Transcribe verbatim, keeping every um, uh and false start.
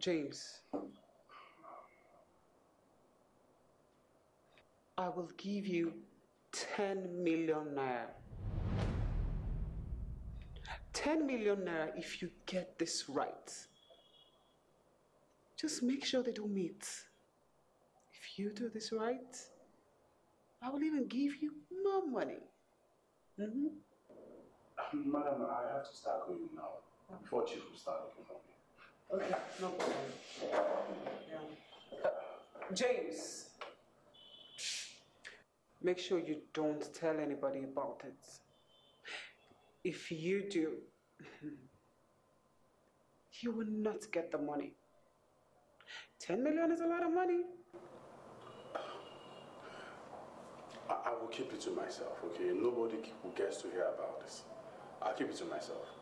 James, I will give you ten million naira. ten million naira if you get this right. Just make sure they don't meet. If you do this right, I will even give you more money. Mm-hmm. Madam, I have to start going now before Chief will start looking for me. Okay, no problem. Yeah. Uh, James, make sure you don't tell anybody about it. If you do, you will not get the money. ten million is a lot of money. I, I will keep it to myself, okay? Nobody will get to hear about this. I'll keep it to myself.